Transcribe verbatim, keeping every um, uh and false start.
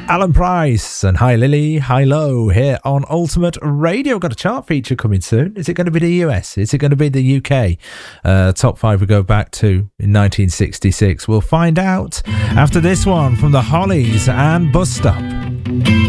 Alan Price and Hi Lily, Hi Low here on Ultimate Radio. Got a chart feature coming soon. Is it going to be the U S? Is it going to be the U K? Uh, top five we go back to in nineteen sixty-six. We'll find out after this one from the Hollies and Bus Stop.